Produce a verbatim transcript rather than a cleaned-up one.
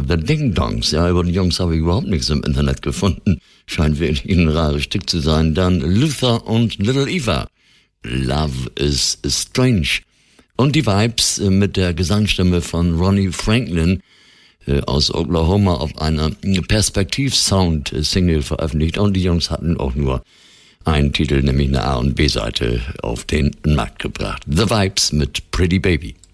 The Ding Dongs. Ja, über die Jungs habe ich überhaupt nichts im Internet gefunden. Scheint wirklich ein rares Stück zu sein. Dann Luther und Little Eva. Love is Strange. Und die Vibes mit der Gesangsstimme von Ronnie Franklin äh, aus Oklahoma auf einer Perspektiv-Sound-Single veröffentlicht. Und die Jungs hatten auch nur einen Titel, nämlich eine A- und B-Seite, auf den Markt gebracht. The Vibes mit Pretty Baby.